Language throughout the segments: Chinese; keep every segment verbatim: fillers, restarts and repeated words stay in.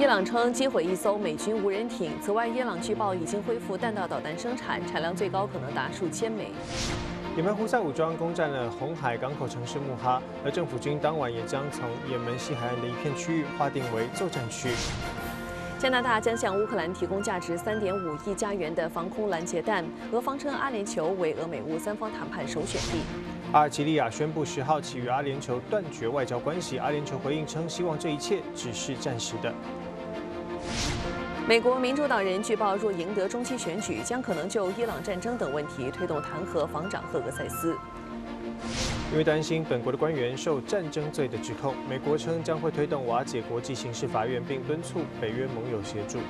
伊朗称击毁一艘美军无人艇。此外，伊朗据报已经恢复弹道导弹生产，产量最高可能达数千枚。 也门胡塞武装攻占了红海港口城市穆哈，而政府军当晚也将从也门西海岸的一片区域划定为作战区。 加拿大将向乌克兰提供价值三点五亿加元的防空拦截弹，俄方称阿联酋为俄美乌三方谈判首选地。 阿尔及利亚宣布十号起与阿联酋断绝外交关系，阿联酋回应称，希望这一切只是暂时的。 美国民主党人据报若赢得中期选举，将可能就伊朗战争等问题推动弹劾防长赫格塞斯。 因为担心本国的官员受战争罪的指控，美国称将会推动瓦解国际刑事法院，并敦促北约盟友协助。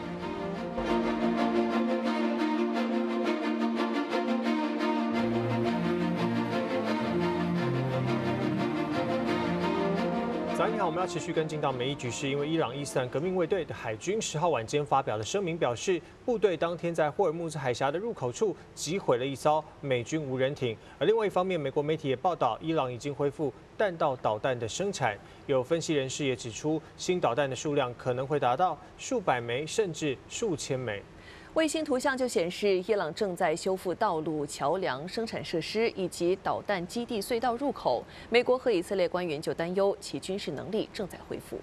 早上好，我们要持续跟进到美伊局势，因为伊朗伊斯兰革命卫队的海军十号晚间发表了声明，表示部队当天在霍尔木兹海峡的入口处击毁了一艘美军无人艇。而另外一方面，美国媒体也报道，伊朗已经恢复弹道导弹的生产。有分析人士也指出，新导弹的数量可能会达到数百枚甚至数千枚。 卫星图像就显示，伊朗正在修复道路、桥梁、生产设施以及导弹基地隧道入口。美国和以色列官员就担忧其军事能力正在恢复。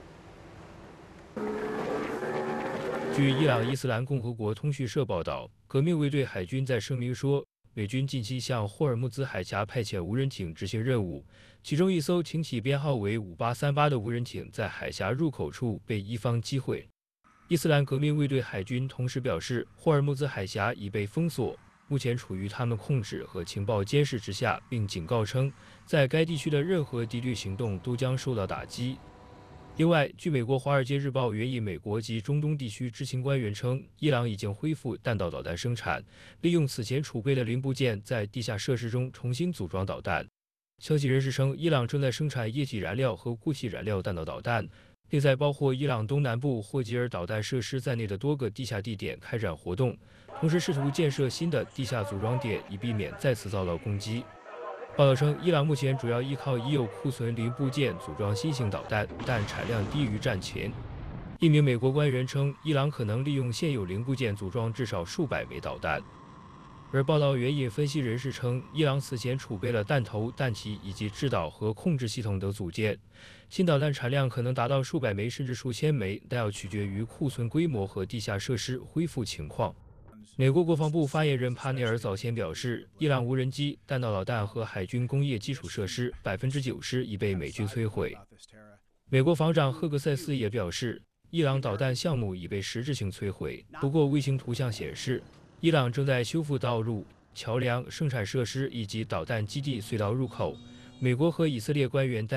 据伊朗伊斯兰共和国通讯社报道，革命卫队海军在声明说，美军近期向霍尔木兹海峡派遣无人艇执行任务，其中一艘艇体编号为五八三八的无人艇在海峡入口处被伊方击毁。 伊斯兰革命卫队海军同时表示，霍尔木兹海峡已被封锁，目前处于他们控制和情报监视之下，并警告称，在该地区的任何敌对行动都将受到打击。另外，据美国《华尔街日报》援引美国及中东地区知情官员称，伊朗已经恢复弹道导弹生产，利用此前储备的零部件在地下设施中重新组装导弹。消息人士称，伊朗正在生产液体燃料和固体燃料弹道导弹。 并在包括伊朗东南部霍吉尔导弹设施在内的多个地下地点开展活动，同时试图建设新的地下组装点，以避免再次遭到攻击。报道称，伊朗目前主要依靠已有库存零部件组装新型导弹，但产量低于战前。一名美国官员称，伊朗可能利用现有零部件组装至少数百枚导弹。 而报道援引分析人士称，伊朗此前储备了弹头、弹体以及制导和控制系统等组件，新导弹产量可能达到数百枚甚至数千枚，但要取决于库存规模和地下设施恢复情况。美国国防部发言人帕内尔早前表示，伊朗无人机、弹道导弹和海军工业基础设施百分之九十已被美军摧毁。美国防长赫格塞斯也表示，伊朗导弹项目已被实质性摧毁。不过，卫星图像显示， 伊朗正在修复道路、桥梁、生产设施以及导弹基地隧道入口。美国和以色列官员担